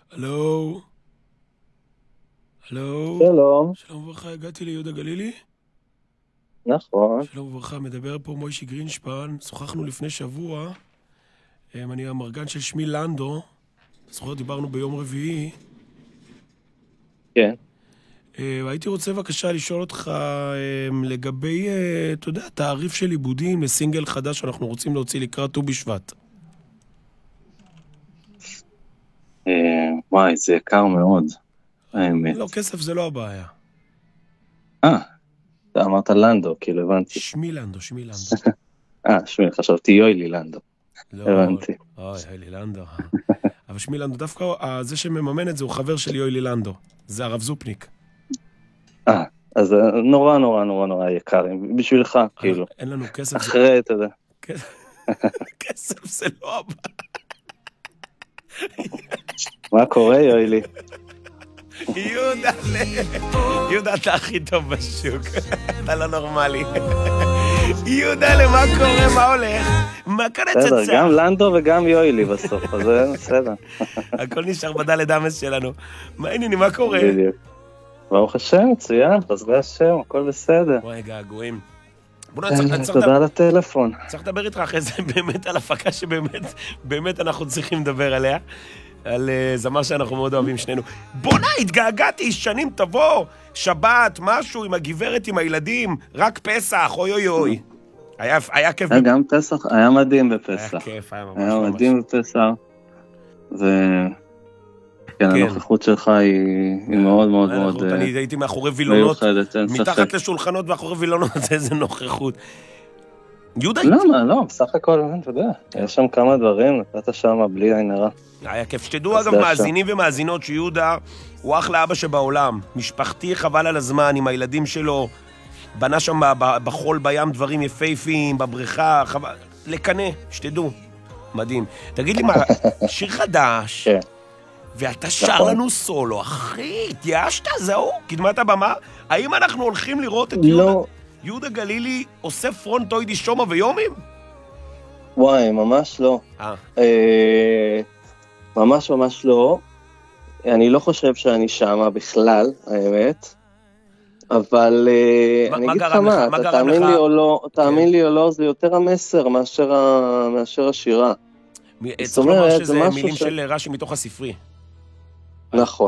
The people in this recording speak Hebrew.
הלו? הלו? שלום. שלום וברכה, הגעתי ליהודה גלילי? נכון. שלום וברכה, מדבר פה מוישי גרינשפן, שוחחנו לפני שבוע, אני המרגן של שמי לנדו, זוכר דיברנו ביום רביעי. כן. הייתי רוצה בבקשה לשאול אותך לגבי, אתה יודע, תעריף של עיבודים לסינגל חדש שאנחנו רוצים להוציא לקראת ט"ו בשבט. וואי, זה יקר מאוד, האמת. לא, כסף זה לא הבעיה. אתה אמרת לנדו, כאילו הבנתי. שמי לנדו, שמי לנדו. שמי, חשבתי יוילי לנדו. לא, הבנתי. אוי, יוילי לנדו. אבל שמי לנדו, דווקא זה שמממן את זה הוא חבר של יוילי לנדו. זה הרב זופניק. אז נורא נורא נורא נורא יקר, בשבילך, כאילו. אין לנו כסף. אחרי, אתה יודע. כסף זה לא הבעיה. מה קורה, יוילי? יהודה, אתה הכי טוב בשוק. אתה לא נורמלי. יהודה, למה קורה? מה הולך? מה קורה צצה? בסדר, גם לנדו וגם יוילי בסוף, אז זה בסדר. הכל נשאר בדלת אמס שלנו. מה העניינים? מה קורה? בדיוק. ברוך השם, מצוין, חסדי השם, הכל בסדר. וואי, געגועים. תודה על הטלפון. צריך לדבר איתך אחרי זה באמת על הפקה שבאמת אנחנו צריכים לדבר עליה. על זמר שאנחנו מאוד אוהבים שנינו. בונה, התגעגעתי, שנים תבוא, שבת, משהו עם הגברת, עם הילדים, רק פסח, אוי אוי אוי. היה כיף. היה גם פסח, היה מדהים בפסח. היה כיף, היה ממש היה ממש. מדהים בפסח. כן, הנוכחות שלך היא מאוד מאוד מאוד אני הייתי מאחורי וילונות, מיוחדת, אין ספק. מתחת לשולחנות ואחורי וילונות, איזה נוכחות. יהודה? לא, בסך הכל, אתה יודע, יש שם כמה דברים, נתת שם בלי עין הרע. היה כיף. שתדעו אגב מאזינים ומאזינות שיהודה הוא אחלה אבא שבעולם. משפחתי חבל על הזמן עם הילדים שלו, בנה שם בחול בים דברים יפהפיים, בבריכה, חבל, לקנה, שתדעו. מדהים. תגיד לי מה, שיר חדש, ואתה שר לנו סולו, אחי, התייאשת, זהו? קדמת הבמה? האם אנחנו הולכים לראות את יהודה גלילי עושה פרונטוידי שומע ויומים? וואי, ממש לא. ממש ממש לא. אני לא חושב שאני שמה בכלל, האמת. אבל אני אגיד לך מה, תאמין לי או לא, זה יותר המסר מאשר השירה. צריך לומר שזה מילים של רש"י מתוך הספרי. נכון.